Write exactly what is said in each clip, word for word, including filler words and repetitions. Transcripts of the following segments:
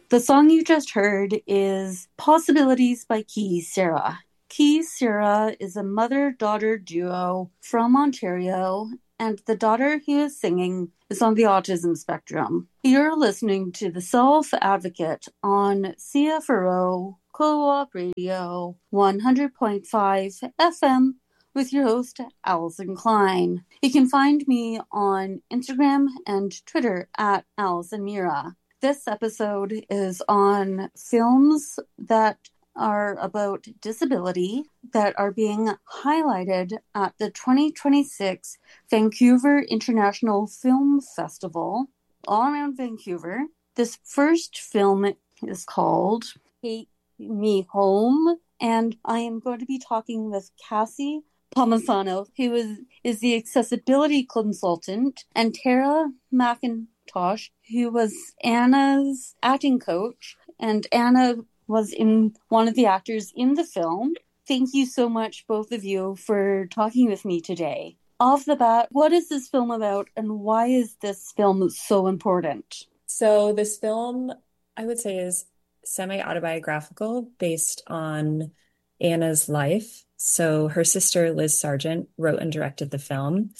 The song you just heard is Possibilities by Keys Sarah. Keys Sarah is a mother-daughter duo from Ontario, and the daughter who is singing is on the autism spectrum. You're listening to The Self Advocate on C F R O Co-op Radio one hundred point five F M with your host, Alison Klein. You can find me on Instagram and Twitter at Alison Mira. This episode is on films that are about disability that are being highlighted at the twenty twenty-six Vancouver International Film Festival, all around Vancouver. This first film is called Take Me Home, and I am going to be talking with Cassie Palmisano, who is, is the accessibility consultant, and Tara McIntosh, who was Anna's acting coach, and Anna was in one of the actors in the film. Thank you so much, both of you, for talking with me today. Off the bat, what is this film about, and why is this film so important? So this film, I would say, is semi-autobiographical based on Anna's life. So her sister, Liz Sargent, wrote and directed the film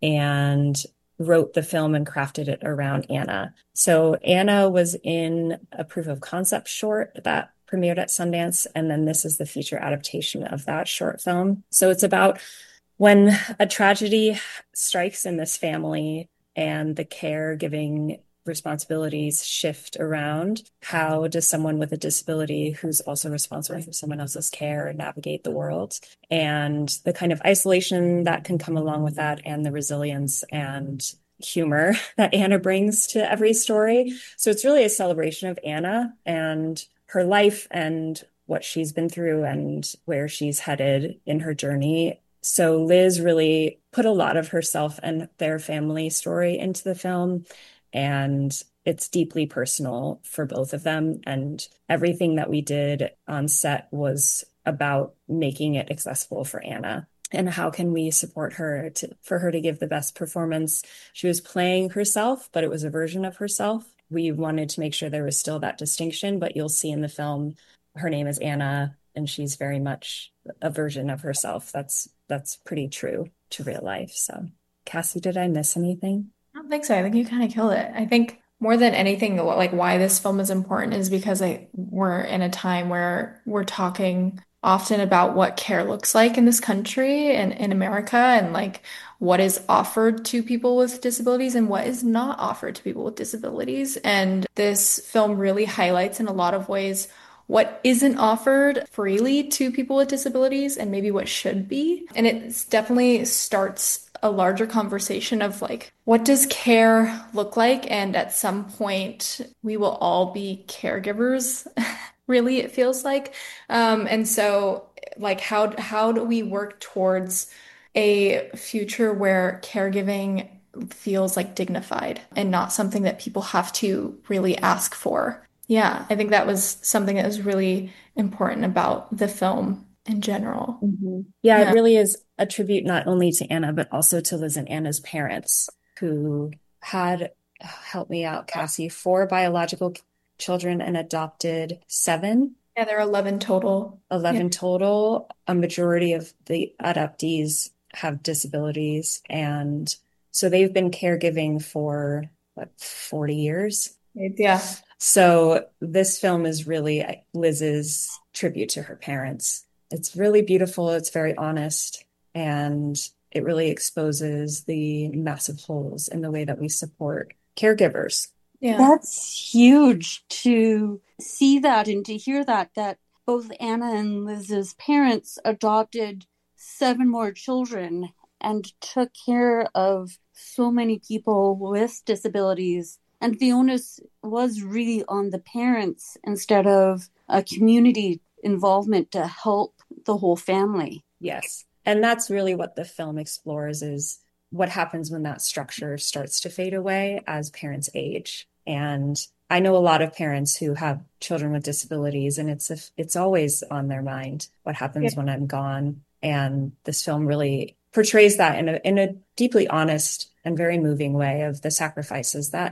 and wrote the film and crafted it around Anna. So Anna was in a proof of concept short that premiered at Sundance, and then this is the feature adaptation of that short film. So it's about when a tragedy strikes in this family and the caregiving responsibilities shift around. How does someone with a disability who's also responsible for someone else's care navigate the world? And the kind of isolation that can come along with that, and the resilience and humor that Anna brings to every story. So it's really a celebration of Anna and her life and what she's been through and where she's headed in her journey. So Liz really put a lot of herself and their family story into the film, and it's deeply personal for both of them. And everything that we did on set was about making it accessible for Anna. And how can we support her to, for her to give the best performance? She was playing herself, but it was a version of herself. We wanted to make sure there was still that distinction, but you'll see in the film, her name is Anna, and she's very much a version of herself. That's that's pretty true to real life. So, Cassie, did I miss anything? I don't think so. I think you kind of killed it. I think more than anything, like why this film is important is because I, we're in a time where we're talking often about what care looks like in this country and in America, and like what is offered to people with disabilities and what is not offered to people with disabilities. And this film really highlights in a lot of ways what isn't offered freely to people with disabilities and maybe what should be. And it definitely starts a larger conversation of like, what does care look like? And at some point, we will all be caregivers, really, it feels like. Um, and so like, how, how do we work towards a future where caregiving feels like dignified and not something that people have to really ask for? Yeah, I think that was something that was really important about the film in general. Mm-hmm. Yeah, Yeah. it really is a tribute not only to Anna, but also to Liz and Anna's parents, who had, help me out, Cassie, four biological children and adopted seven. Yeah, there are eleven total. eleven Yeah. total. A majority of the adoptees have disabilities. And so they've been caregiving for, what, forty years? Yeah. So this film is really Liz's tribute to her parents. It's really beautiful. It's very honest. And it really exposes the massive holes in the way that we support caregivers. Yeah. That's huge to see that and to hear that, that both Anna and Liz's parents adopted seven more children and took care of so many people with disabilities. And the onus was really on the parents instead of a community involvement to help the whole family. Yes. And that's really what the film explores, is what happens when that structure starts to fade away as parents age. And I know a lot of parents who have children with disabilities, and it's a, it's always on their mind, what happens Yeah. when I'm gone. And this film really portrays that in a in a deeply honest and very moving way, of the sacrifices that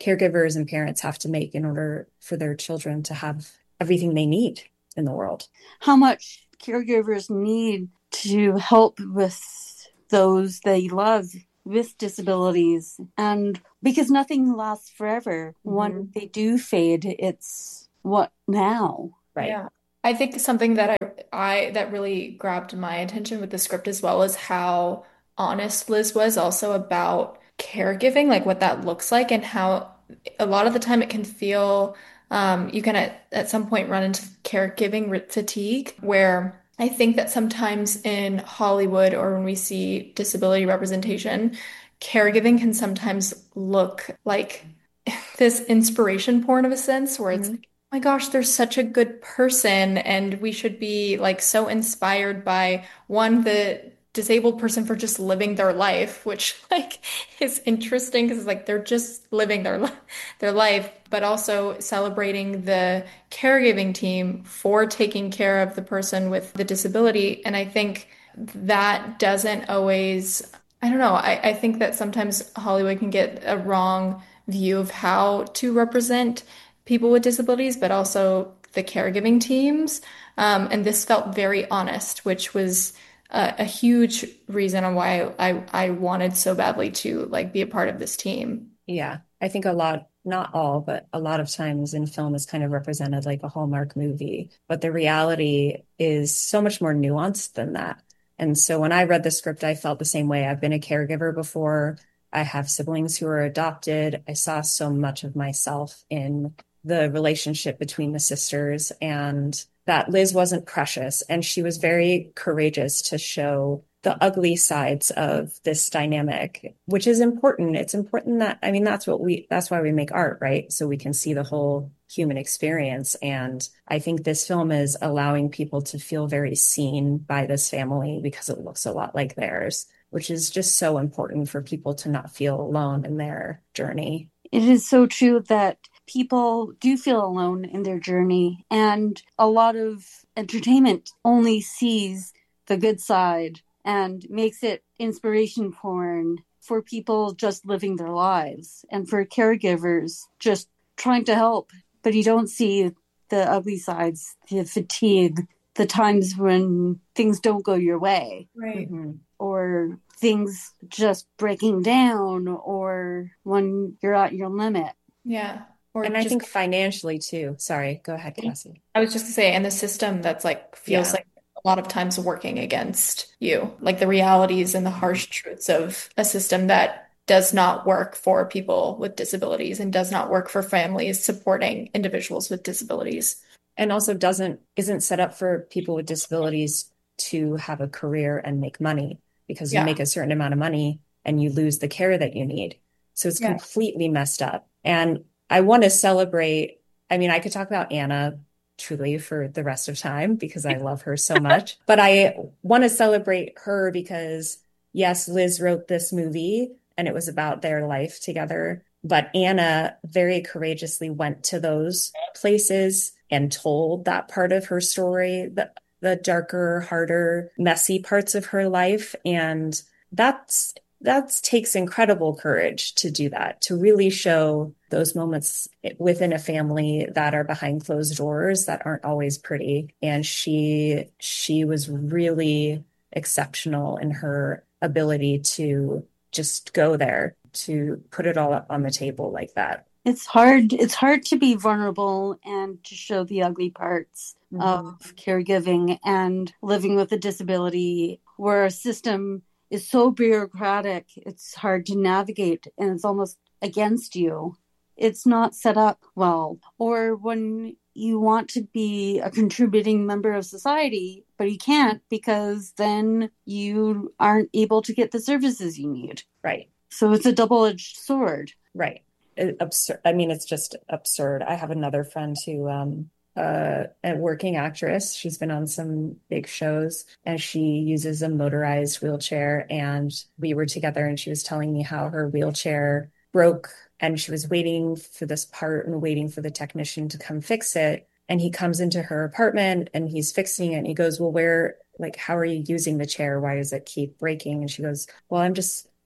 caregivers and parents have to make in order for their children to have everything they need in the world. How much caregivers need to help with those they love with disabilities. And because nothing lasts forever, mm-hmm. when they do fade, it's what now? Right. Yeah. I think something that I, I that really grabbed my attention with the script as well is how honest Liz was also about caregiving, like what that looks like, and how a lot of the time it can feel um, you can at, at some point run into caregiving fatigue, where I think that sometimes in Hollywood or when we see disability representation, caregiving can sometimes look like this inspiration porn of a sense, where it's mm-hmm. like, oh my gosh, there's such a good person, and we should be like so inspired by one, the disabled person for just living their life, which like is interesting because it's like they're just living their their life, but also celebrating the caregiving team for taking care of the person with the disability. And I think that doesn't always, I don't know, I, I think that sometimes Hollywood can get a wrong view of how to represent people with disabilities, but also the caregiving teams. Um, and this felt very honest, which was a, a huge reason on why I, I wanted so badly to like be a part of this team. Yeah, I think a lot, not all, but a lot of times in film is kind of represented like a Hallmark movie, but the reality is so much more nuanced than that. And so when I read the script, I felt the same way. I've been a caregiver before. I have siblings who are adopted. I saw so much of myself in the relationship between the sisters, and that Liz wasn't precious. And she was very courageous to show the ugly sides of this dynamic, which is important. It's important that, I mean, that's what we, that's why we make art, right? So we can see the whole human experience. And I think this film is allowing people to feel very seen by this family because it looks a lot like theirs, which is just so important for people to not feel alone in their journey. It is so true that people do feel alone in their journey, and a lot of entertainment only sees the good side and makes it inspiration porn for people just living their lives and for caregivers just trying to help. But you don't see the ugly sides, the fatigue, the times when things don't go your way. Right. Mm-hmm. Or things just breaking down, or when you're at your limit. Yeah. Or and just, I think financially too. Sorry, go ahead, Cassie. I was just gonna say, and the system that's like feels yeah. like a lot of times working against you, like the realities and the harsh truths of a system that does not work for people with disabilities and does not work for families supporting individuals with disabilities. And also doesn't isn't set up for people with disabilities to have a career and make money, because you yeah. make a certain amount of money and you lose the care that you need. So it's yeah. completely messed up. And I want to celebrate, I mean, I could talk about Anna truly for the rest of time because I love her so much, but I want to celebrate her because yes, Liz wrote this movie and it was about their life together, but Anna very courageously went to those places and told that part of her story, the, the darker, harder, messy parts of her life. And that's that takes incredible courage to do that, to really show those moments within a family that are behind closed doors that aren't always pretty. And she she was really exceptional in her ability to just go there, to put it all up on the table like that. It's hard. It's hard to be vulnerable and to show the ugly parts mm-hmm. of caregiving and living with a disability, where a system is so bureaucratic, it's hard to navigate and it's almost against you. It's not set up well. Or when you want to be a contributing member of society, but you can't because then you aren't able to get the services you need. Right. So it's a double-edged sword. Right. It, absurd. I mean, it's just absurd. I have another friend who, um, uh, a working actress. She's been on some big shows and she uses a motorized wheelchair. And we were together and she was telling me how her wheelchair broke and she was waiting for this part and waiting for the technician to come fix it. And he comes into her apartment and he's fixing it. And he goes, well, where, like, how are you using the chair? Why does it keep breaking? And she goes, well, I'm just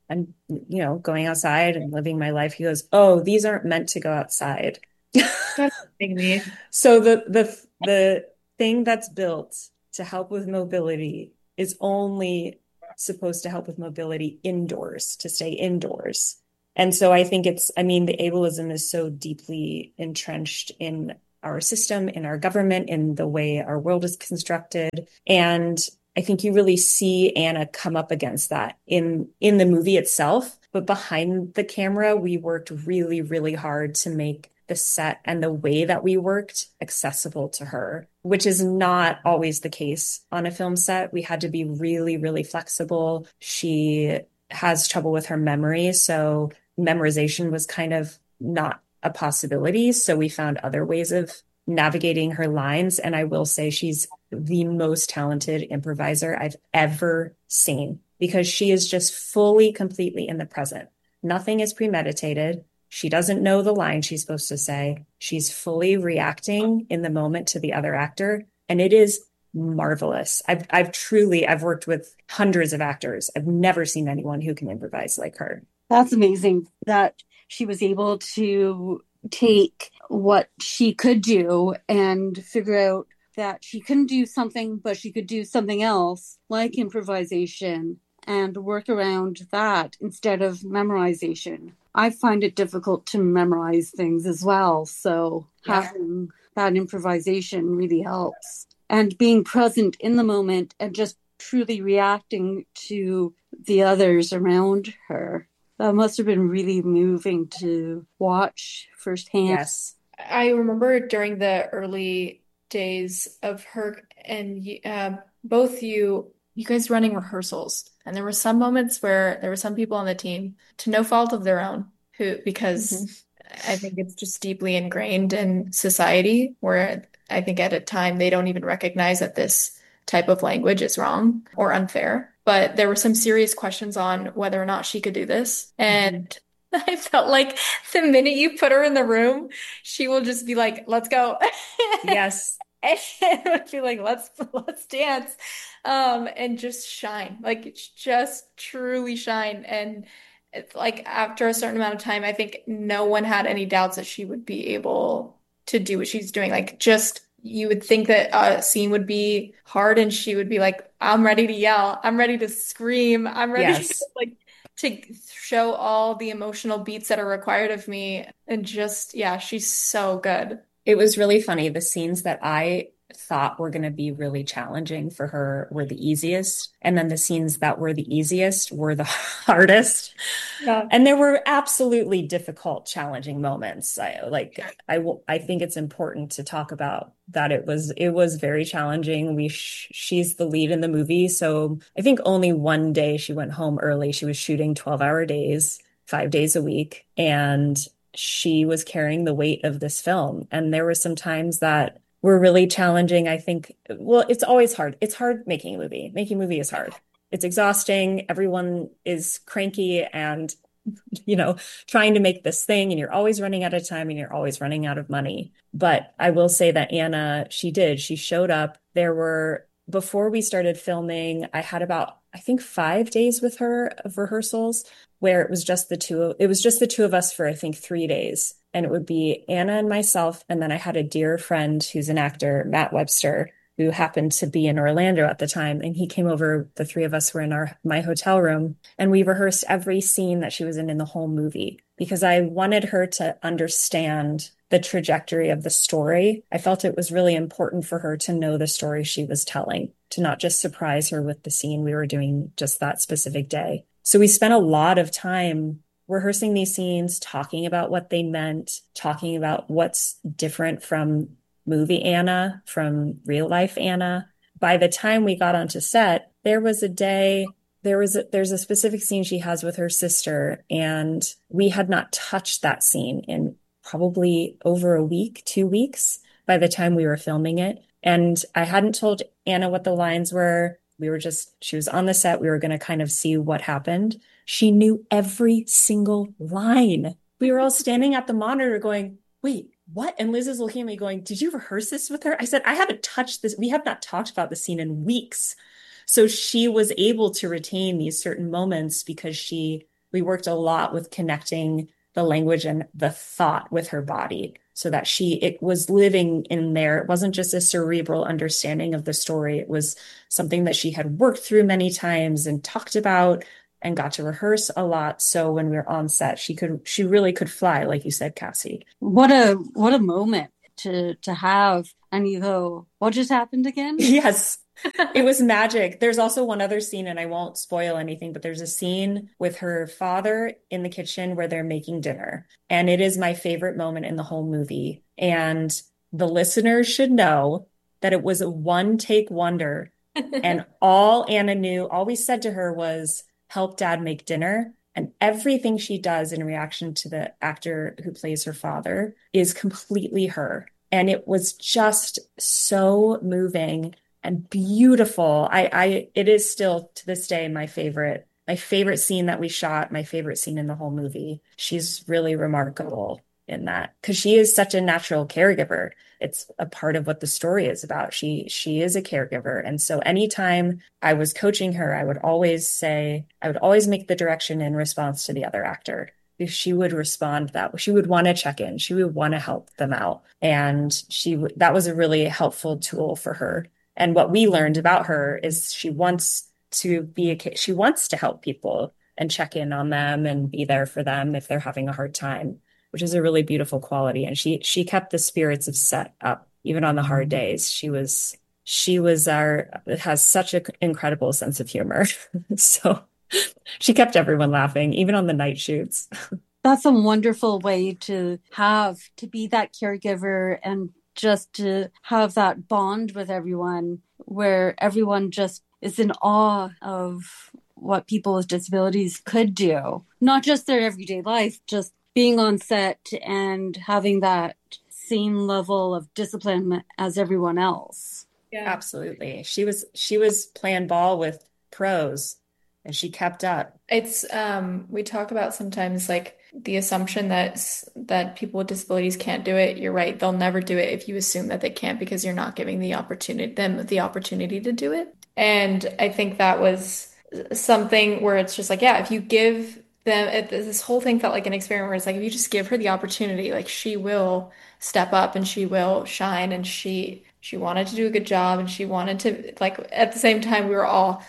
I'm, you know, going outside and living my life. He goes, oh, these aren't meant to go outside. That's me. So the the the thing that's built to help with mobility is only supposed to help with mobility indoors, to stay indoors. And so I think it's, I mean, the ableism is so deeply entrenched in our system, in our government, in the way our world is constructed. And I think you really see Anna come up against that in in the movie itself. But behind the camera, we worked really, really hard to make the set and the way that we worked accessible to her, which is not always the case on a film set. We had to be really, really flexible. She has trouble with her memory, so memorization was kind of not a possibility. So we found other ways of navigating her lines. And I will say she's the most talented improviser I've ever seen because she is just fully, completely in the present. Nothing is premeditated. She doesn't know the line she's supposed to say. She's fully reacting in the moment to the other actor. And it is marvelous. I've, I've truly, I've worked with hundreds of actors. I've never seen anyone who can improvise like her. That's amazing that she was able to take what she could do and figure out that she couldn't do something, but she could do something else, like improvisation, and work around that instead of memorization. I find it difficult to memorize things as well. So Yeah. having that improvisation really helps. And being present in the moment and just truly reacting to the others around her. That must have been really moving to watch firsthand. Yes. I remember during the early days of her and uh, both you, you guys running rehearsals. And there were some moments where there were some people on the team, to no fault of their own, who, because mm-hmm. I think it's just deeply ingrained in society, where I think at a time they don't even recognize that this type of language is wrong or unfair. But there were some serious questions on whether or not she could do this. And mm-hmm. I felt like the minute you put her in the room, she will just be like, let's go. Yes. And it would be like, let's let's dance. Um, and just shine. Like just truly shine. And it's like after a certain amount of time, I think no one had any doubts that she would be able to do what she's doing. Like just you would think that a scene would be hard and she would be like, I'm ready to yell. I'm ready to scream. I'm ready Yes. to like to show all the emotional beats that are required of me. And just, yeah, she's so good. It was really funny. The scenes that I thought were going to be really challenging for her were the easiest. And then the scenes that were the easiest were the hardest. Yeah. And there were absolutely difficult, challenging moments. I like, I, I think it's important to talk about that. It was, it was very challenging. We, sh- she's the lead in the movie. So I think only one day she went home early. She was shooting twelve hour days, five days a week. And she was carrying the weight of this film. And there were some times that were really challenging. I think, well, it's always hard. It's hard making a movie. Making a movie is hard. It's exhausting. Everyone is cranky and, you know, trying to make this thing, and you're always running out of time and you're always running out of money. But I will say that Anna, she did, she showed up. There were, before we started filming, I had about, I think five days with her of rehearsals where it was just the two, it was just the two of us for, I think, three days. And it would be Anna and myself. And then I had a dear friend who's an actor, Matt Webster, who happened to be in Orlando at the time. And he came over, the three of us were in our my hotel room, and we rehearsed every scene that she was in in the whole movie, because I wanted her to understand the trajectory of the story. I felt it was really important for her to know the story she was telling, to not just surprise her with the scene we were doing just that specific day. So we spent a lot of time rehearsing these scenes, talking about what they meant, talking about what's different from movie Anna, from real life Anna. By the time we got onto set, there was a day, there was a, there's a specific scene she has with her sister, and we had not touched that scene in probably over a week, two weeks by the time we were filming it. And I hadn't told Anna what the lines were. We were just, she was on the set. We were going to kind of see what happened. She knew every single line. We were all standing at the monitor going, wait, what? And Liz is looking at me going, did you rehearse this with her? I said, I haven't touched this. We have not talked about the scene in weeks. So she was able to retain these certain moments because she we worked a lot with connecting the language and the thought with her body so that she, it was living in there. It wasn't just a cerebral understanding of the story. It was something that she had worked through many times and talked about and got to rehearse a lot. So when we were on set, she could, she really could fly, like you said, Cassie. What a, what a moment to, to have. And you go, what just happened again? Yes. It was magic. There's also one other scene, and I won't spoil anything, but there's a scene with her father in the kitchen where they're making dinner. And it is my favorite moment in the whole movie. And the listeners should know that it was a one take wonder. And all Anna knew, all we said to her was, help dad make dinner. And everything she does in reaction to the actor who plays her father is completely her. And it was just so moving and beautiful. I, I, it is still to this day my favorite, my favorite scene that we shot, my favorite scene in the whole movie. She's really remarkable in that because she is such a natural caregiver. It's a part of what the story is about. She, she is a caregiver. And so anytime I was coaching her, I would always say, I would always make the direction in response to the other actor. If she would respond that she would want to check in, she would want to help them out. And she, that was a really helpful tool for her. And what we learned about her is she wants to be, a, she wants to help people and check in on them and be there for them if they're having a hard time, which is a really beautiful quality. And she, she kept the spirits of set up, even on the hard days. She was, she was our, has such an incredible sense of humor. So she kept everyone laughing, even on the night shoots. That's a wonderful way to have, to be that caregiver and just to have that bond with everyone where everyone just is in awe of what people with disabilities could do. Not just their everyday life, just being on set and having that same level of discipline as everyone else. Yeah, absolutely. She was, she was playing ball with pros. And she kept up. It's, um, we talk about sometimes like the assumption that that people with disabilities can't do it. You're right. They'll never do it if you assume that they can't because you're not giving the opportunity, them the opportunity to do it. And I think that was something where it's just like, yeah, if you give them, it, this whole thing felt like an experiment where it's like, if you just give her the opportunity, like she will step up and she will shine. And she, she wanted to do a good job and she wanted to, like, at the same time, we were all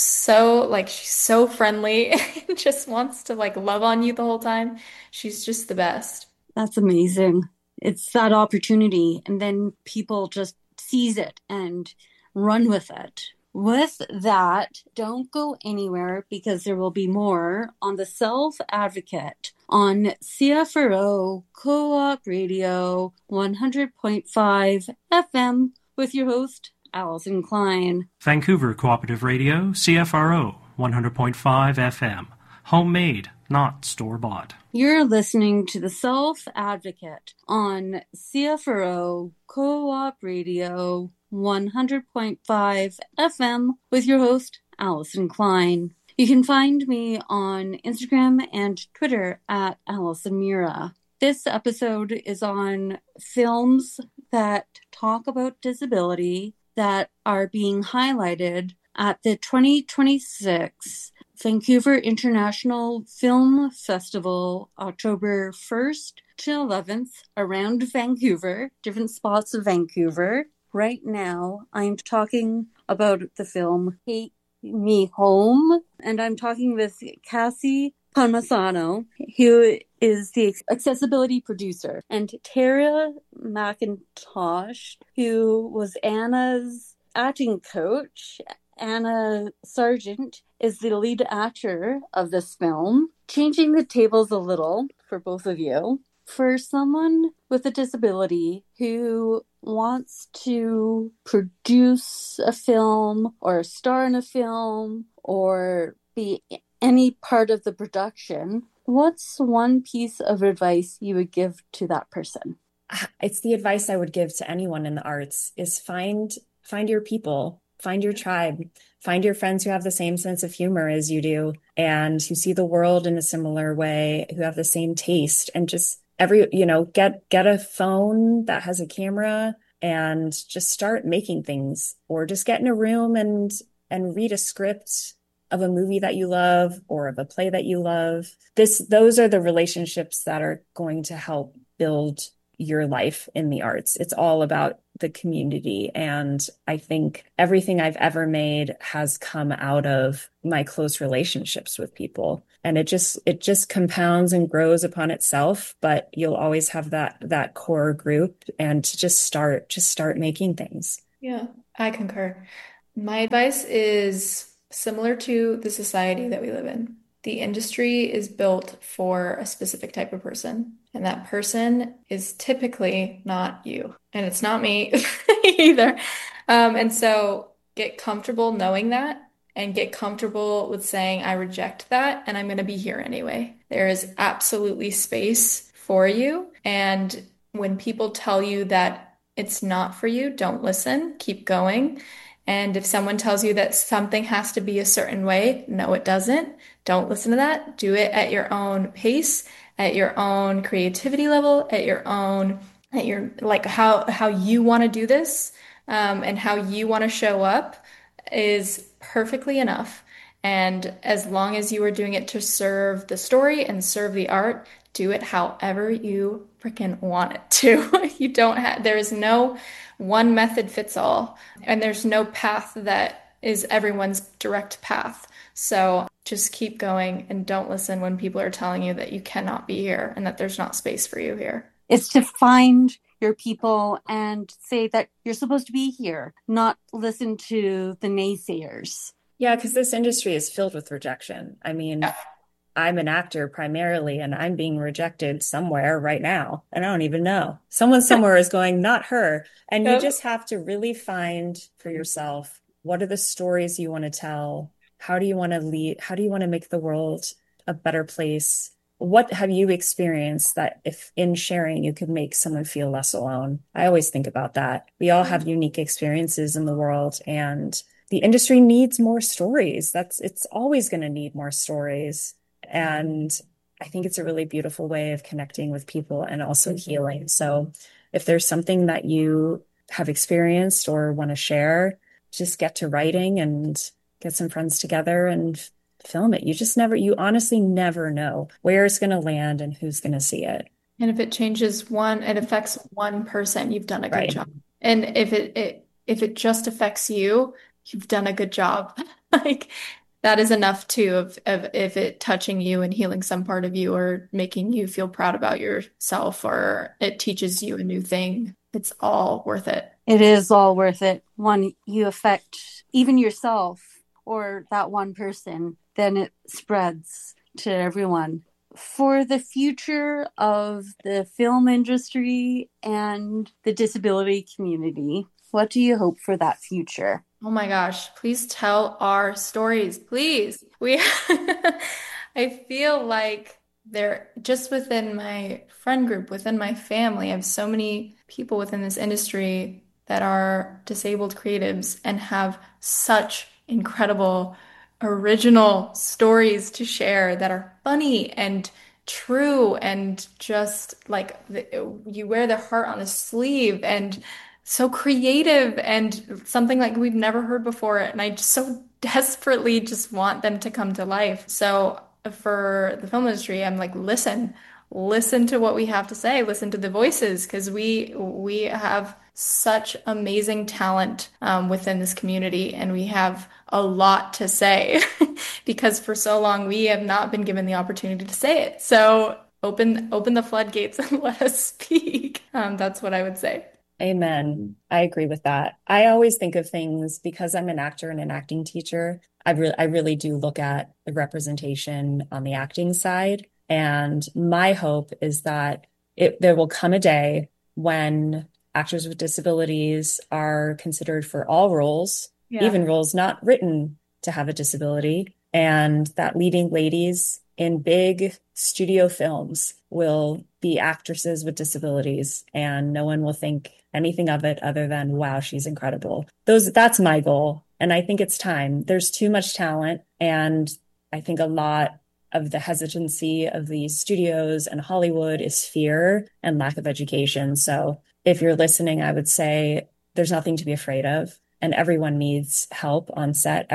so like she's so friendly and just wants to like love on you the whole time. She's just the best. That's amazing. It's that opportunity and then people just seize it and run with it. With that, don't go anywhere because there will be more on the Self Advocate on C F R O Co-op Radio one hundred point five F M with your host Allison Klein. Vancouver Cooperative Radio, C F R O, one hundred point five F M. Homemade, not store-bought. You're listening to The Self Advocate on C F R O Co-op Radio, one hundred point five F M with your host, Allison Klein. You can find me on Instagram and Twitter at Allison Mira. This episode is on films that talk about disability that are being highlighted at the twenty twenty-six Vancouver International Film Festival, October first to eleventh, around Vancouver, different spots of Vancouver. Right now, I'm talking about the film Take Me Home, and I'm talking with Cassie Palmisano, who is the accessibility producer, and Tara McIntosh, who was Anna's acting coach. Anna Sargent is the lead actor of this film. Changing the tables a little for both of you. For someone with a disability who wants to produce a film or star in a film or be any part of the production, what's one piece of advice you would give to that person? It's the advice I would give to anyone in the arts is find find your people, find your tribe, find your friends who have the same sense of humor as you do and who see the world in a similar way, who have the same taste, and just every, you know, get get a phone that has a camera and just start making things, or just get in a room and and read a script of a movie that you love or of a play that you love. This, those are the relationships that are going to help build your life in the arts. It's all about the community. And I think everything I've ever made has come out of my close relationships with people. And it just, it just compounds and grows upon itself, but you'll always have that, that core group, and to just start, just start making things. Yeah, I concur. My advice is similar to the society that we live in. The industry is built for a specific type of person, and that person is typically not you. And it's not me either. Um, and so get comfortable knowing that, and get comfortable with saying, I reject that, and I'm going to be here anyway. There is absolutely space for you. And when people tell you that it's not for you, don't listen, keep going. And if someone tells you that something has to be a certain way, no, it doesn't. Don't listen to that. Do it at your own pace, at your own creativity level, at your own, at your, like how, how you want to do this, um, and how you want to show up is perfectly enough. And as long as you are doing it to serve the story and serve the art, do it however you freaking want it to. You don't have, there is no one method fits all, and there's no path that is everyone's direct path. So just keep going and don't listen when people are telling you that you cannot be here and that there's not space for you here. It's to find your people and say that you're supposed to be here, not listen to the naysayers. Yeah, because this industry is filled with rejection. I mean, yeah. I'm an actor primarily, and I'm being rejected somewhere right now. And I don't even know. Someone somewhere is going, not her. And yep. You just have to really find for yourself, what are the stories you want to tell? How do you want to lead? How do you want to make the world a better place? What have you experienced that if in sharing, you could make someone feel less alone? I always think about that. We all have unique experiences in the world, and the industry needs more stories. That's, it's always going to need more stories. And I think it's a really beautiful way of connecting with people and also healing. So if there's something that you have experienced or want to share, just get to writing and get some friends together and film it. You just never, you honestly never know where it's going to land and who's going to see it. And if it changes one, it affects one person, you've done a good Right. job. And if it, it if it just affects you, you've done a good job. Like, that is enough too, of, of if it touching you and healing some part of you, or making you feel proud about yourself, or it teaches you a new thing. It's all worth it. It is all worth it. When you affect even yourself or that one person, then it spreads to everyone. For the future of the film industry and the disability community, what do you hope for that future? Oh my gosh, please tell our stories, please. We, I feel like they're just within my friend group, within my family. I have so many people within this industry that are disabled creatives and have such incredible, original stories to share that are funny and true, and just like the, you wear their heart on the sleeve, and so creative, and something like we've never heard before. And I just so desperately just want them to come to life. So for the film industry, I'm like, listen, listen to what we have to say, listen to the voices, because we we have such amazing talent um, within this community, and we have a lot to say because for so long we have not been given the opportunity to say it. So open open the floodgates and let us speak. Um, that's what I would say. Amen. I agree with that. I always think of things, because I'm an actor and an acting teacher. I really, I really do look at the representation on the acting side. And my hope is that it, there will come a day when actors with disabilities are considered for all roles, yeah. even roles not written to have a disability, and that leading ladies in big studio films will be actresses with disabilities, and no one will think anything of it other than, wow, she's incredible. Those, that's my goal. And I think it's time. There's too much talent. And I think a lot of the hesitancy of these studios and Hollywood is fear and lack of education. So if you're listening, I would say there's nothing to be afraid of, and everyone needs help on set. Every,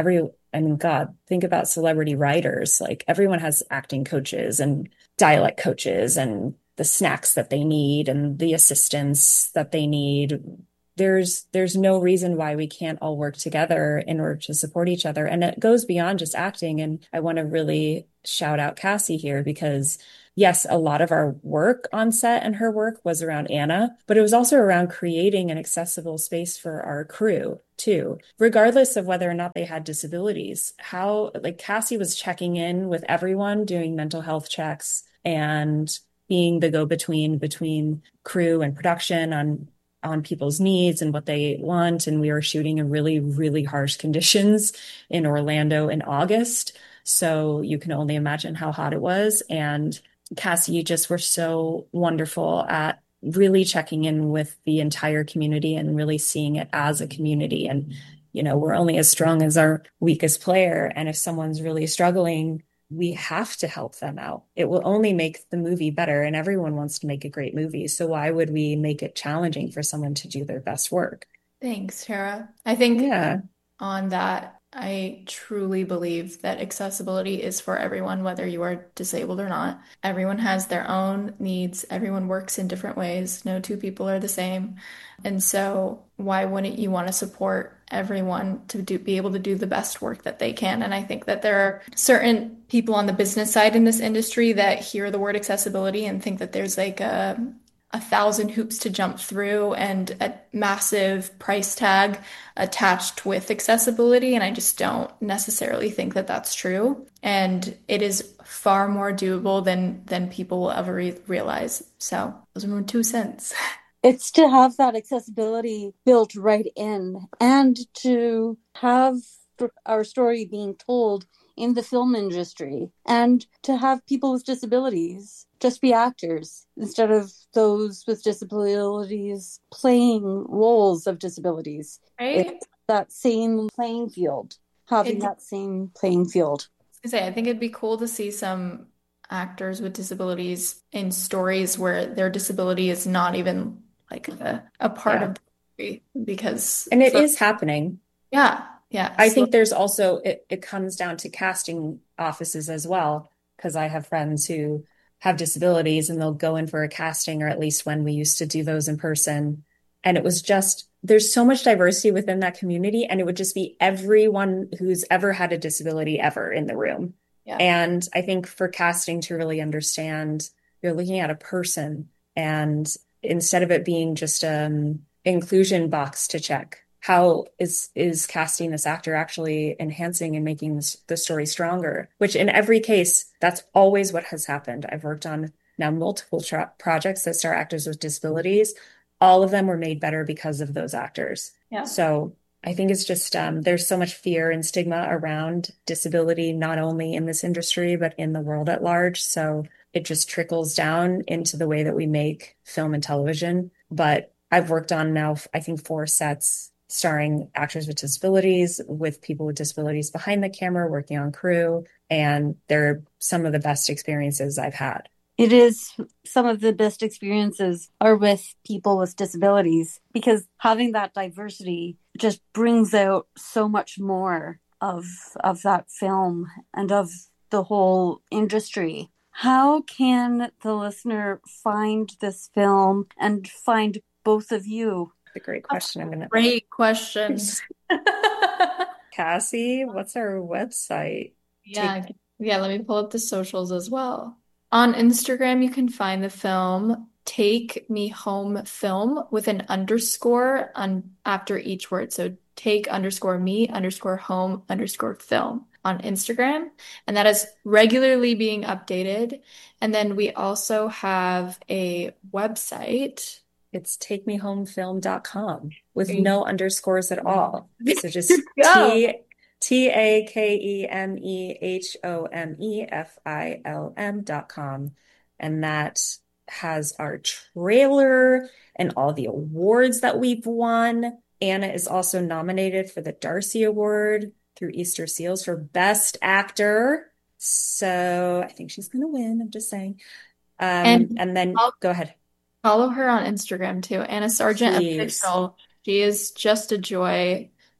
I mean, God, think about celebrity writers. Like everyone has acting coaches and dialect coaches and the snacks that they need and the assistance that they need. There's there's no reason why we can't all work together in order to support each other. And it goes beyond just acting. And I want to really shout out Cassie here because yes, a lot of our work on set and her work was around Anna, but it was also around creating an accessible space for our crew too, regardless of whether or not they had disabilities. How, like Cassie was checking in with everyone, doing mental health checks and being the go-between between crew and production on on people's needs and what they want. And we were shooting in really, really harsh conditions in Orlando in August. So you can only imagine how hot it was. And Cassie, you just were so wonderful at really checking in with the entire community and really seeing it as a community. And, you know, we're only as strong as our weakest player. And if someone's really struggling, we have to help them out. It will only make the movie better, and everyone wants to make a great movie. So why would we make it challenging for someone to do their best work? Thanks, Tara. I think Yeah. on that, I truly believe that accessibility is for everyone, whether you are disabled or not. Everyone has their own needs. Everyone works in different ways. No two people are the same. And so why wouldn't you want to support everyone to do, be able to do the best work that they can? And I think that there are certain people on the business side in this industry that hear the word accessibility and think that there's like a a thousand hoops to jump through and a massive price tag attached with accessibility. And I just don't necessarily think that that's true. And it is far more doable than than people will ever re- realize. So those are my two cents. It's to have that accessibility built right in and to have our story being told in the film industry and to have people with disabilities just be actors instead of those with disabilities playing roles of disabilities. Right? It's that same playing field, having It, that same playing field. I was gonna say, I think it'd be cool to see some actors with disabilities in stories where their disability is not even like a, a part Yeah. of the story because And it for- is happening. yeah, yeah. I So- think there's also, it, it comes down to casting offices as well, because I have friends who have disabilities and they'll go in for a casting, or at least when we used to do those in person. And it was just, there's so much diversity within that community, and it would just be everyone who's ever had a disability ever in the room. Yeah. And I think for casting to really understand, you're looking at a person, and instead of it being just an inclusion box to check, how is is casting this actor actually enhancing and making this, the story stronger? Which in every case, that's always what has happened. I've worked on now multiple tra- projects that star actors with disabilities. All of them were made better because of those actors. Yeah. So I think it's just, um, there's so much fear and stigma around disability, not only in this industry, but in the world at large. So it just trickles down into the way that we make film and television. But I've worked on now, I think, four sets starring actors with disabilities, with people with disabilities behind the camera, working on crew. And they're some of the best experiences I've had. It is some of the best experiences are with people with disabilities, because having that diversity just brings out so much more of of that film and of the whole industry. How can the listener find this film and find both of you? A great question. I'm gonna Great question. Cassie, what's our website? Yeah, yeah, let me pull up the socials as well. On Instagram, you can find the film Take Me Home Film with an underscore on after each word. So take underscore me underscore home underscore film on Instagram. And that is regularly being updated. And then we also have a website. It's take me home film dot com with There you no underscores at all. So just Good job. T T A K E M E H O M E F I L M dot com. And that has our trailer and all the awards that we've won. Anna is also nominated for the Darcy Award through Easter Seals for Best Actor. So I think she's going to win. I'm just saying. Um, And and then I'll- go ahead. Follow her on Instagram too, Anna Sargent Please. Official. She is just a joy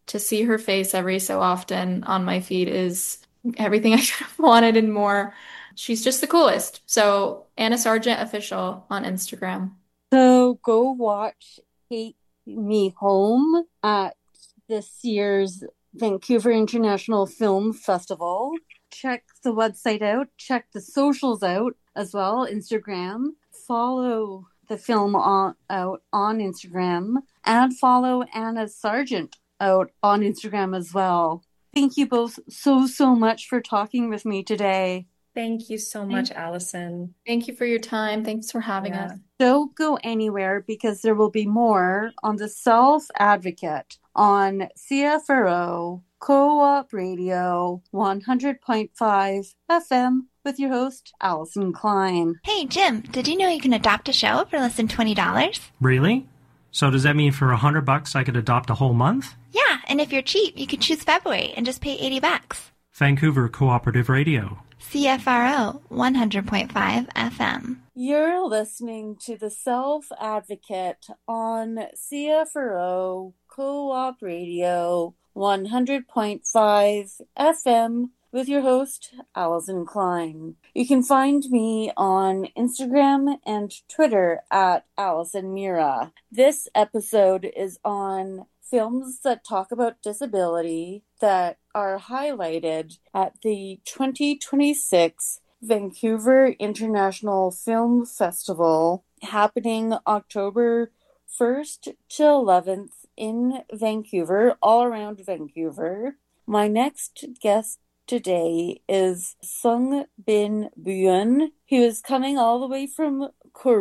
to see her face every so often on my feed is everything I could have wanted and more. She's just the coolest. So Anna Sargent Official on Instagram. So go watch Take Me Home at this year's Vancouver International Film Festival. Check the website out. Check the socials out as well, Instagram. Follow the film on, out on Instagram. And follow Anna Sargent out on Instagram as well. Thank you both so, so much for talking with me today. Thank you so much, Allison. Thank you for your time. Thanks for having Yeah. us. Don't go anywhere because there will be more on The Self Advocate on C F R O Co-op Radio one hundred point five F M with your host, Allison Klein. Hey, Jim, did you know you can adopt a show for less than twenty dollars? Really? So does that mean for a hundred bucks I could adopt a whole month? Yeah, and if you're cheap, you could choose February and just pay eighty bucks. Vancouver Cooperative Radio. C F R O one hundred point five F M. You're listening to The Self Advocate on C F R O Co-op Radio one hundred point five F M with your host, Allison Klein. You can find me on Instagram and Twitter at Allison Mira. This episode is on films that talk about disability that are highlighted at the twenty twenty-six Vancouver International Film Festival happening October first to eleventh in Vancouver, all around Vancouver. My next guest today is Sung Bin Byun, who is coming all the way from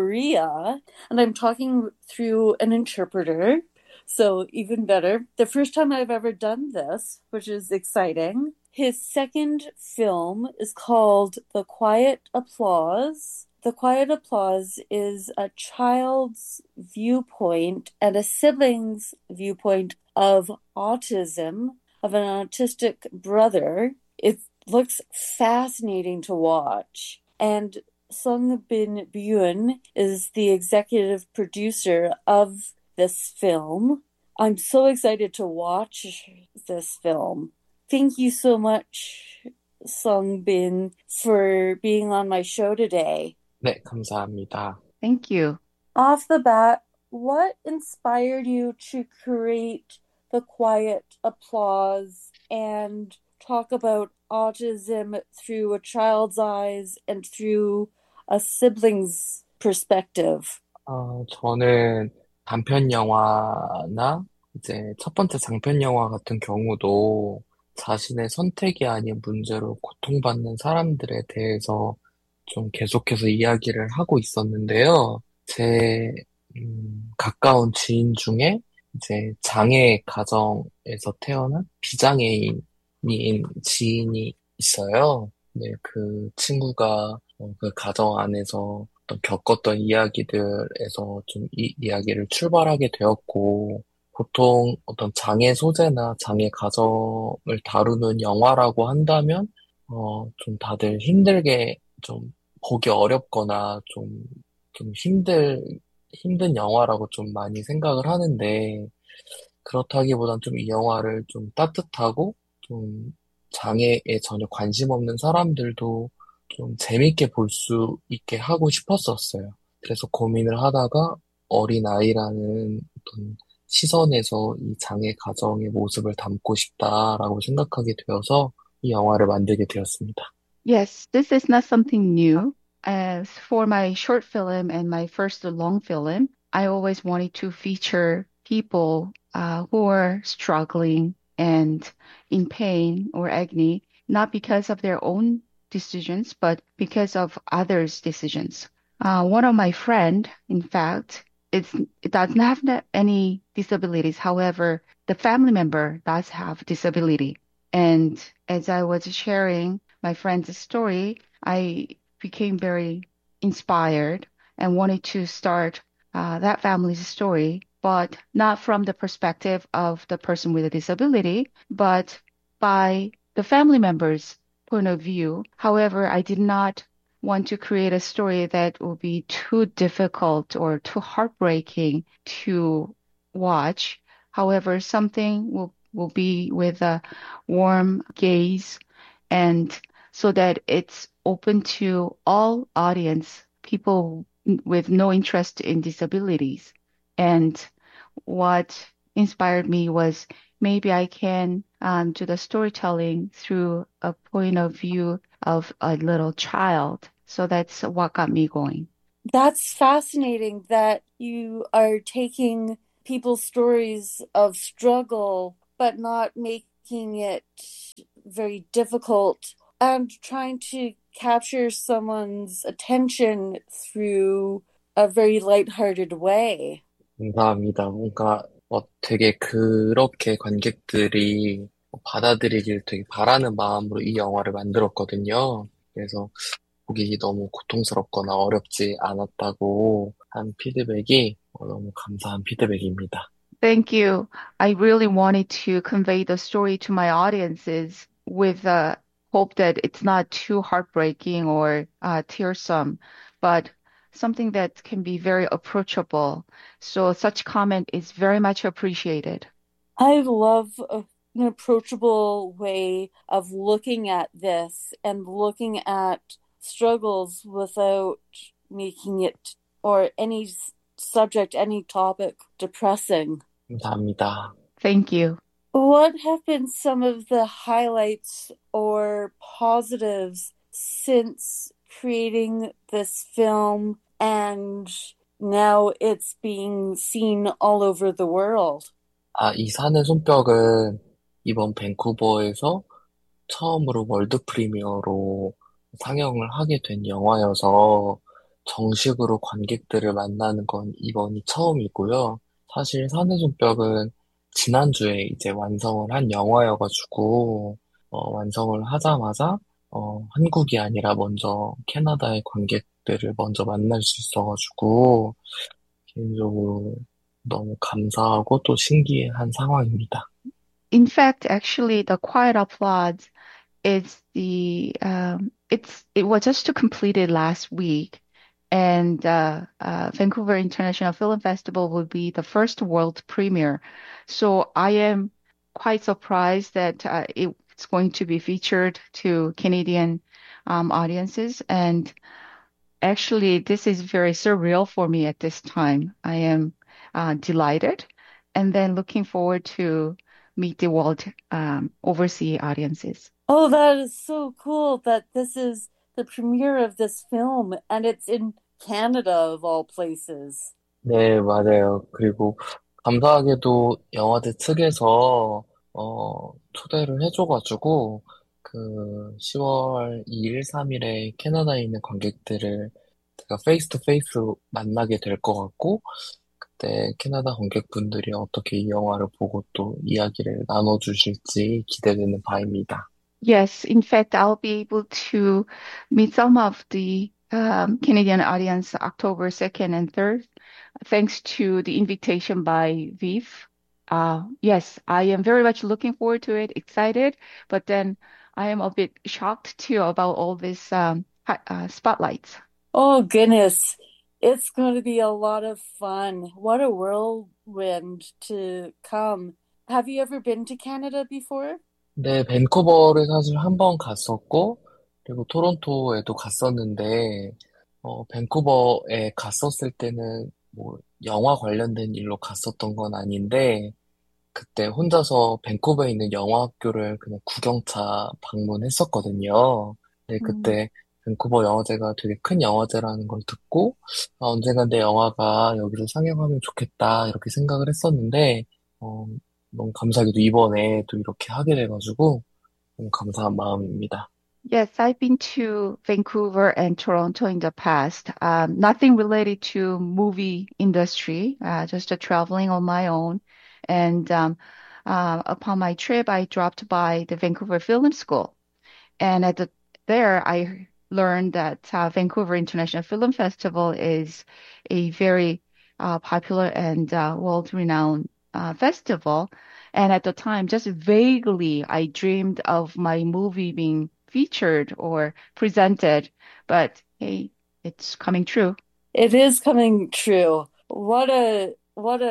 Korea, and I'm talking through an interpreter. So even better. The first time I've ever done this, which is exciting. His second film is called The Quiet Applause. The Quiet Applause is a child's viewpoint and a sibling's viewpoint of autism, of an autistic brother. It looks fascinating to watch. And Sung Bin Byun is the executive producer of this film. I'm so excited to watch this film. Thank you so much, Sung Bin, for being on my show today. 네, 감사합니다. Thank you. Off the bat, what inspired you to create The Quiet Applause and talk about autism through a child's eyes and through a sibling's perspective? 어, 저는 단편 영화나 이제 첫 번째 장편 영화 같은 경우도 자신의 선택이 아닌 문제로 고통받는 사람들에 대해서 좀 계속해서 이야기를 하고 있었는데요. 제 음, 가까운 지인 중에 이제 장애 가정에서 태어난 비장애인인 지인이 있어요. 네, 그 친구가 어, 그 가정 안에서 어떤 겪었던 이야기들에서 좀 이 이야기를 출발하게 되었고, 보통 어떤 장애 소재나 장애 가정을 다루는 영화라고 한다면, 어, 좀 다들 힘들게 좀 보기 어렵거나 좀, 좀 힘들, 힘든 영화라고 좀 많이 생각을 하는데, 그렇다기보단 좀 이 영화를 좀 따뜻하고, 좀 장애에 전혀 관심 없는 사람들도 좀 재밌게 볼 수 있게 하고 싶었었어요. 그래서 고민을 하다가 어린아이라는 어떤 시선에서 이 장애 가정의 모습을 담고 싶다라고 생각하게 되어서 이 영화를 만들게 되었습니다. Yes, this is not something new. As for my short film and my first long film, I always wanted to feature people uh, who are struggling and in pain or agony, not because of their own decisions, but because of others' decisions. Uh, one of my friend, in fact, it's, it does not have any disabilities. However, the family member does have disability. And as I was sharing my friend's story, I became very inspired and wanted to start uh, that family's story, but not from the perspective of the person with a disability, but by the family members' point of view. However, I did not want to create a story that will be too difficult or too heartbreaking to watch. However, something will will be with a warm gaze, and so that it's open to all audience, people with no interest in disabilities. And what inspired me was maybe I can um, do the storytelling through a point of view of a little child. So that's what got me going. That's fascinating that you are taking people's stories of struggle, but not making it very difficult and trying to capture someone's attention through a very lighthearted way. 감사합니다. 뭔가 어, 되게 그렇게 관객들이 받아들이길 되게 바라는 마음으로 이 영화를 만들었거든요. 그래서 보기 너무 고통스럽거나 어렵지 않았다고 한 피드백이 어, 너무 감사한 피드백입니다. Thank you. I really wanted to convey the story to my audiences with the hope that it's not too heartbreaking or uh, tearsome, but something that can be very approachable. So such comment is very much appreciated. I love a, an approachable way of looking at this and looking at struggles without making it or any subject, any topic depressing. 감사합니다. Thank you. What have been some of the highlights or positives since creating this film and now it's being seen all over the world? 아, 이 산의 손뼉은 이번 밴쿠버에서 처음으로 월드 프리미어로 상영을 하게 된 영화여서 정식으로 관객들을 만나는 건 이번이 처음이고요. 사실 산의 손뼉은 지난주에 이제 완성을 한 영화여가지고 어, 완성을 하자마자 어, 한국이 아니라 먼저 캐나다의 관객들을 먼저 만날 수 있어가지고 개인적으로 너무 감사하고 또 신기한 상황입니다. In fact, actually, the quiet applause is the um, it's it was just completed last week, and uh, uh, Vancouver International Film Festival will be the first world premiere. So I am quite surprised that uh, it's going to be featured to Canadian um, audiences, and actually, this is very surreal for me at this time. I am uh, delighted, and then looking forward to meet the world um, overseas audiences. Oh, that is so cool that this is the premiere of this film and it's in Canada of all places. 네, 맞아요. 그리고 감사하게도 영화제 측에서 어, 초대를 해줘가지고 그 시월 이 일, 삼 일에 캐나다에 있는 관객들을 제가 페이스 투 페이스 만나게 될 것 같고 그때 캐나다 관객분들이 어떻게 이 영화를 보고 또 이야기를 나눠주실지 기대되는 바입니다. Yes, in fact, I'll be able to meet some of the um, Canadian audience October second and third, thanks to the invitation by Viv. Uh, yes, I am very much looking forward to it, excited, but then I am a bit shocked too about all these um, hi- uh, spotlights. Oh, goodness. It's going to be a lot of fun. What a whirlwind to come. Have you ever been to Canada before? 네, 밴쿠버를 사실 한 번 갔었고, 그리고 토론토에도 갔었는데, 어, 밴쿠버에 갔었을 때는 뭐 영화 관련된 일로 갔었던 건 아닌데, 그때 혼자서 밴쿠버에 있는 영화학교를 그냥 구경차 방문했었거든요. 네, 그때 밴쿠버 영화제가 되게 큰 영화제라는 걸 듣고, 아, 언젠간 내 영화가 여기서 상영하면 좋겠다, 이렇게 생각을 했었는데, 어, 너무 감사하게도 이번에 또 이렇게 하게 돼가지고, 너무 감사한 마음입니다. Yes, I've been to Vancouver and Toronto in the past. Um, nothing related to movie industry, uh, just uh, traveling on my own. And um, uh, upon my trip, I dropped by the Vancouver Film School. And at the, there, I learned that uh, Vancouver International Film Festival is a very uh, popular and uh, world-renowned uh, festival. And at the time, just vaguely, I dreamed of my movie being featured or presented, but hey, it's coming true. It is coming true. What a what a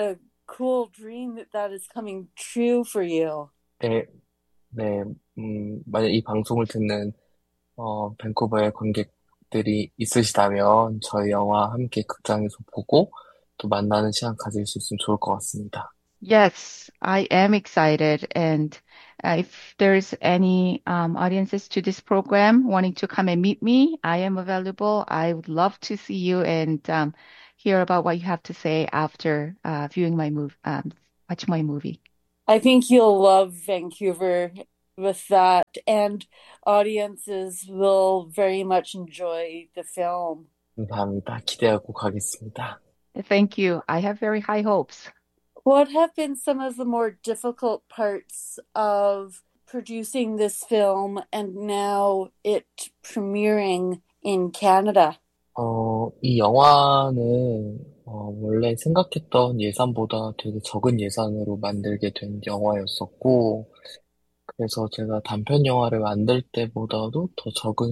cool dream that that is coming true for you. 네, 네, 음, 만약 이 방송을 듣는, 어, 밴쿠버의 관객들이 있으시다면, 저희 영화 함께 극장에서 보고, 또 만나는 시간 가질 수 있으면 좋을 것 같습니다. Yes, I am excited. And uh, if there's any um, audiences to this program wanting to come and meet me, I am available. I would love to see you and um, hear about what you have to say after uh, viewing my movie, um, watching my movie. I think you'll love Vancouver with that, and audiences will very much enjoy the film. 감사합니다. 기대하고 가겠습니다. Thank you. I have very high hopes. What have been some of the more difficult parts of producing this film and now it premiering in Canada? 어, 이 영화는, 어, 원래 생각했던 예산보다 되게 적은 예산으로 만들게 된 영화였었고, 그래서 제가 단편 영화를 만들 때보다도 더 적은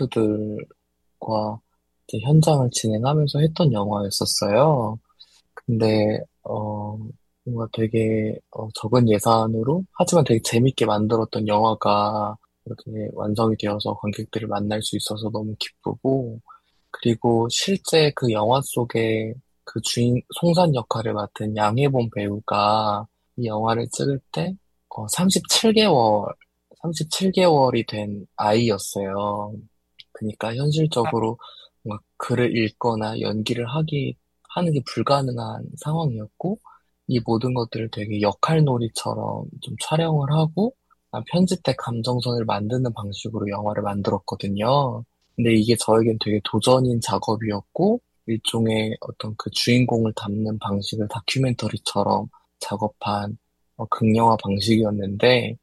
스태프들과 이제 현장을 진행하면서 했던 영화였었어요. 근데, 어, 뭔가 되게, 어, 적은 예산으로, 하지만 되게 재밌게 만들었던 영화가 이렇게 완성이 되어서 관객들을 만날 수 있어서 너무 기쁘고, 그리고 실제 그 영화 속에 그 주인, 송산 역할을 맡은 양혜본 배우가 이 영화를 찍을 때, 어, 삼십칠 개월, 삼십칠 개월이 된 아이였어요. 그러니까 현실적으로 뭔가 글을 읽거나 연기를 하기, 하는 게 불가능한 상황이었고, 이 모든 것들을 되게 역할놀이처럼 좀 촬영을 하고, 아, 편집 때 감정선을 만드는 방식으로 영화를 만들었거든요. 근데 이게 저에겐 되게 도전인 작업이었고, 일종의 어떤 그 주인공을 담는 방식을 다큐멘터리처럼 작업한 어, 극영화 방식이었는데,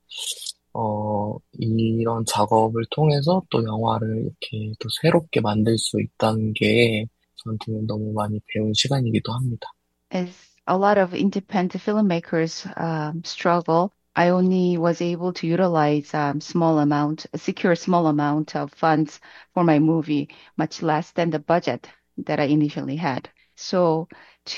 어, 이런 작업을 통해서 또 영화를 이렇게 또 새롭게 만들 수 있다는 게 저한테는 너무 많이 배운 시간이기도 합니다. As a lot of independent filmmakers um, struggle, I only was able to utilize um, small amount, secure a small amount of funds for my movie, much less than the budget that I initially had. So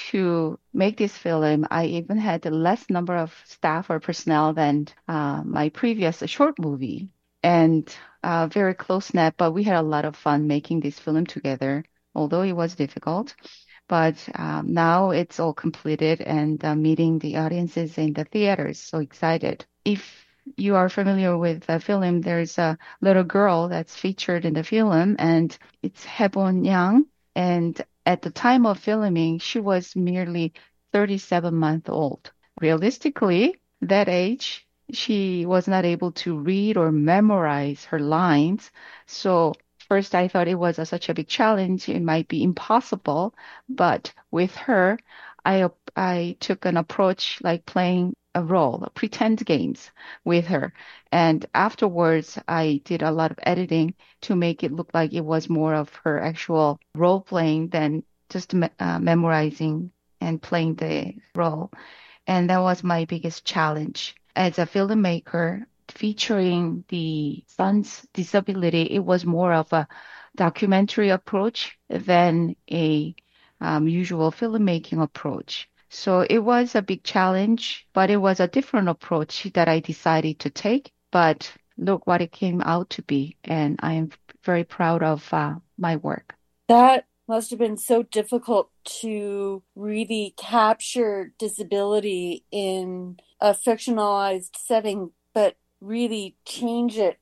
to make this film, I even had a less number of staff or personnel than uh, my previous short movie, and uh, very close knit. But we had a lot of fun making this film together, although it was difficult. But um, now it's all completed and uh, meeting the audiences in the theaters. So excited. If you are familiar with the film, there's a little girl that's featured in the film, and it's Haebon Yang. And at the time of filming, she was merely thirty-seven months old. Realistically, that age, she was not able to read or memorize her lines. So first, I thought it was a, such a big challenge. It might be impossible. But with her, I, I took an approach like playing a role, pretend games with her. And afterwards, I did a lot of editing to make it look like it was more of her actual role playing than just me- uh, memorizing and playing the role. And that was my biggest challenge. As a filmmaker, featuring the son's disability, it was more of a documentary approach than a um, usual filmmaking approach. So it was a big challenge, but it was a different approach that I decided to take. But look what it came out to be, and I am very proud of uh, my work. That must have been so difficult to really capture disability in a fictionalized setting, but really change it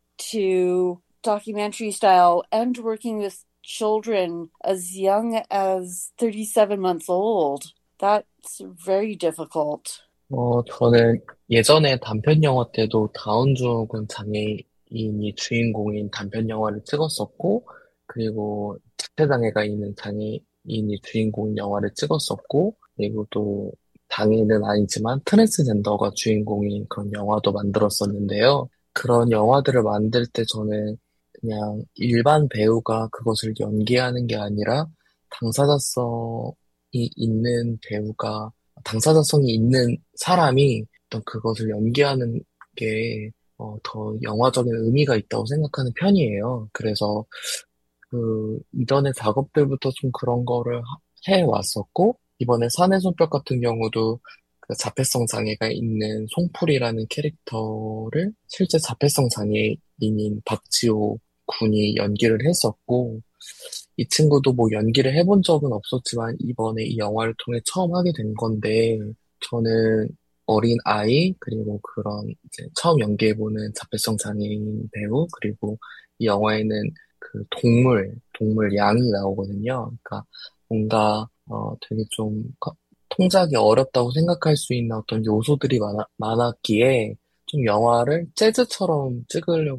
to documentary style and working with children as young as thirty-seven months old. That's very difficult. 어, 저는 예전에 단편 영화 때도 다운증후군 장애인이 주인공인 단편 영화를 찍었었고, 그리고 지체장애가 있는 장애인이 주인공인 영화를 찍었었고, 그리고 또 장애인은 아니지만 트랜스젠더가 주인공인 그런 영화도 만들었었는데요. 그런 영화들을 만들 때 저는 그냥 일반 배우가 그것을 연기하는 게 아니라 당사자성이 있는 배우가, 당사자성이 있는 사람이 어떤 그것을 연기하는 게 어, 더 영화적인 의미가 있다고 생각하는 편이에요. 그래서 그 이전의 작업들부터 좀 그런 거를 하- 해왔었고, 이번에 산의 손뼉 같은 경우도 그 자폐성 장애가 있는 송풀이라는 캐릭터를 실제 자폐성 장애인인 박지호 군이 연기를 했었고, 이 친구도 뭐 연기를 해본 적은 없었지만 이번에 이 영화를 통해 처음 하게 된 건데, 저는 어린 아이, 그리고 그런 이제 처음 연기해보는 자폐성 장애인 배우, 그리고 이 영화에는 그 동물, 동물 양이 나오거든요. 그러니까 뭔가, 어, 되게 좀 통작이 어렵다고 생각할 수 있는 어떤 요소들이 많아, 많았기에 좀 영화를 재즈처럼 찍으려고